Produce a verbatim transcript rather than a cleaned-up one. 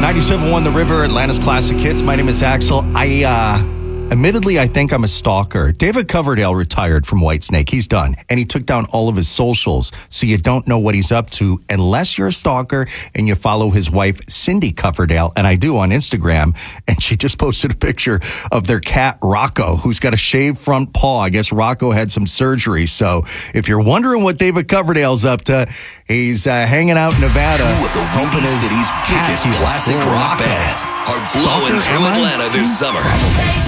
ninety-seven point one The River, Atlanta's classic hits. My name is Axel. I, uh, admittedly, I think I'm a stalker. David Coverdale retired from Whitesnake. He's done. And he took down all of his socials. So you don't know what he's up to unless you're a stalker and you follow his wife, Cindy Coverdale. And I do on Instagram. And she just posted a picture of their cat, Rocco, who's got a shaved front paw. I guess Rocco had some surgery. So if you're wondering what David Coverdale's up to, he's uh, hanging out in Nevada. Two of the Windy City's biggest classic rock bands are blowing through Atlanta this summer.